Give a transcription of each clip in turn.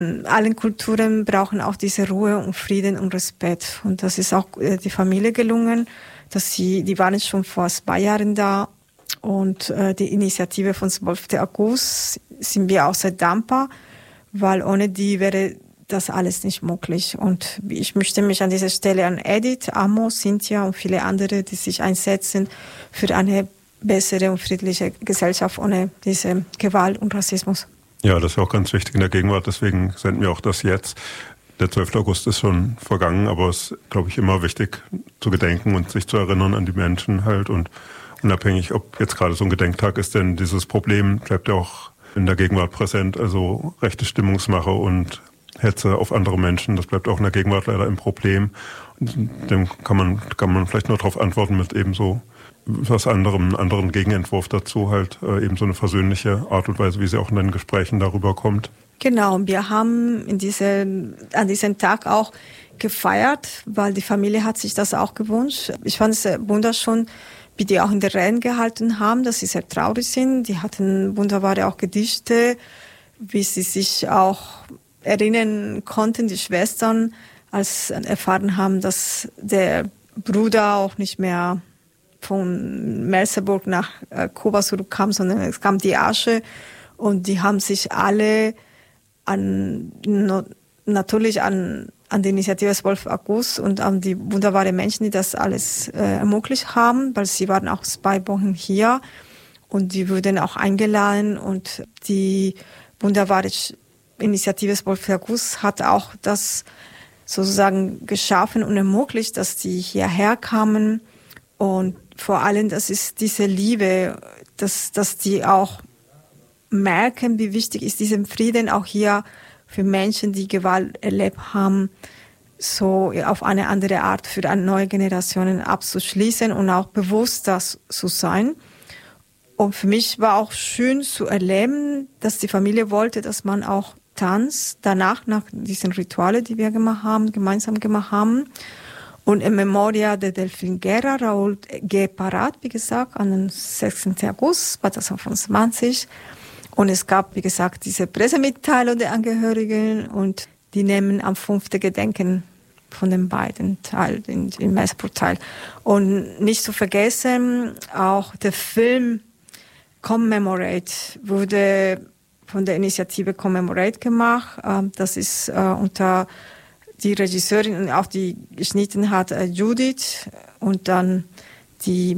Allen Kulturen brauchen auch diese Ruhe und Frieden und Respekt. Und das ist auch die Familie gelungen, die waren schon vor 2 Jahren da. Und die Initiative von 12. August sind wir auch sehr dankbar, weil ohne die wäre das alles nicht möglich. Und ich möchte mich an dieser Stelle an Edith, Amo, Cynthia und viele andere, die sich einsetzen für eine bessere und friedliche Gesellschaft ohne diese Gewalt und Rassismus. Ja, das ist auch ganz wichtig in der Gegenwart, deswegen senden wir auch das jetzt. Der 12. August ist schon vergangen, aber es ist, glaube ich, immer wichtig zu gedenken und sich zu erinnern an die Menschen halt. Und unabhängig, ob jetzt gerade so ein Gedenktag ist, denn dieses Problem bleibt ja auch in der Gegenwart präsent. Also rechte Stimmungsmache und Hetze auf andere Menschen, das bleibt auch in der Gegenwart leider ein Problem. Und dem kann man vielleicht nur darauf antworten mit eben so was anderem, einen anderen Gegenentwurf dazu, halt eben so eine versöhnliche Art und Weise, wie sie auch in den Gesprächen darüber kommt. Genau, wir haben an diesem Tag auch gefeiert, weil die Familie hat sich das auch gewünscht. Ich fand es wunderschön, wie die auch in der Reden gehalten haben, dass sie sehr traurig sind. Die hatten wunderbare auch Gedichte, wie sie sich auch erinnern konnten, die Schwestern, als erfahren haben, dass der Bruder auch nicht mehr von Merseburg nach Kuba zurückkam, sondern es kam die Asche und die haben sich alle natürlich an die Initiative 12. August und an die wunderbaren Menschen, die das alles ermöglicht haben, weil sie waren auch 2 Wochen hier und die wurden auch eingeladen und die wunderbare Initiative 12. August hat auch das sozusagen geschaffen und ermöglicht, dass die hierher kamen. Und vor allem, das ist diese Liebe, dass die auch merken, wie wichtig ist dieser Frieden auch hier für Menschen, die Gewalt erlebt haben, so auf eine andere Art für eine neue Generationen abzuschließen und auch bewusst das zu sein. Und für mich war auch schön zu erleben, dass die Familie wollte, dass man auch tanzt, danach, nach diesen Ritualen, die wir gemeinsam gemacht haben. Und in Memoria de Delfin Guerra, Raúl G. Parat, wie gesagt, am 16. August 2025. Und es gab, wie gesagt, diese Pressemitteilung der Angehörigen und die nehmen am 5. Gedenken von den beiden teil, im Merseburg teil. Und nicht zu vergessen, auch der Film Commemorate wurde von der Initiative Commemorate gemacht. Das ist unter die Regisseurin und auch die geschnitten hat, Judith, und dann die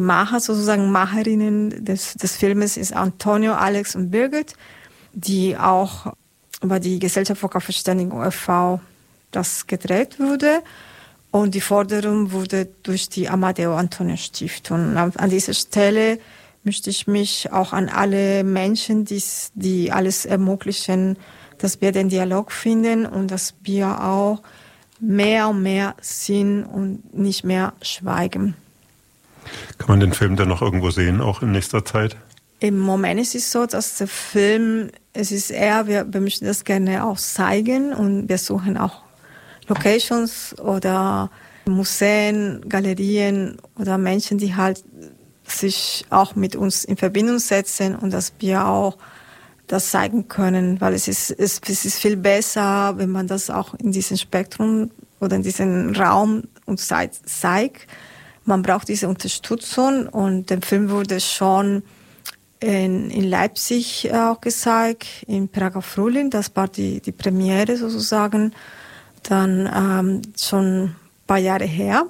Macherinnen des Filmes ist Antonio, Alex und Birgit, die auch über die Gesellschaft für Verständigung e.V. das gedreht wurde. Und die Forderung wurde durch die Amadeo Antonio Stiftung. An dieser Stelle möchte ich mich auch an alle Menschen, die alles ermöglichen, dass wir den Dialog finden und dass wir auch mehr und mehr sind und nicht mehr schweigen. Kann man den Film dann noch irgendwo sehen, auch in nächster Zeit? Im Moment ist es so, dass der Film, es ist eher, wir möchten das gerne auch zeigen und wir suchen auch Locations oder Museen, Galerien oder Menschen, die halt sich auch mit uns in Verbindung setzen und dass wir auch das zeigen können, weil es ist viel besser, wenn man das auch in diesem Spektrum oder in diesem Raum und Zeit zeigt. Man braucht diese Unterstützung und der Film wurde schon in Leipzig auch gezeigt, in Prager Frühling, das war die Premiere sozusagen, dann schon ein paar Jahre her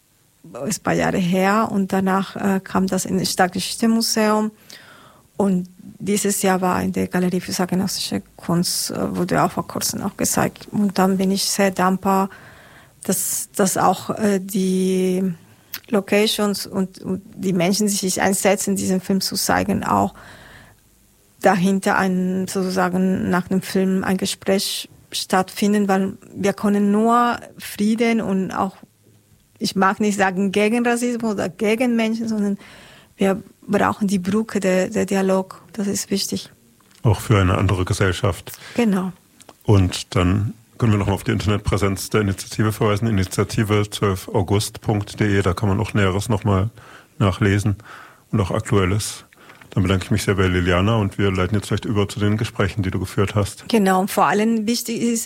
und danach kam das in das Stadtgeschichte-Museum und dieses Jahr war in der Galerie für zeitgenössische Kunst, wurde auch vor kurzem auch gezeigt. Und dann bin ich sehr dankbar, dass auch die Locations und die Menschen, die sich einsetzen, diesen Film zu zeigen, auch dahinter sozusagen nach dem Film ein Gespräch stattfinden, weil wir können nur Frieden und auch, ich mag nicht sagen gegen Rassismus oder gegen Menschen, sondern wir brauchen die Brücke, der Dialog, das ist wichtig. Auch für eine andere Gesellschaft. Genau. Und dann können wir nochmal auf die Internetpräsenz der Initiative verweisen, initiative12august.de, da kann man auch Näheres nochmal nachlesen und auch Aktuelles. Dann bedanke ich mich sehr bei Liliana und wir leiten jetzt vielleicht über zu den Gesprächen, die du geführt hast. Genau, und vor allem wichtig ist,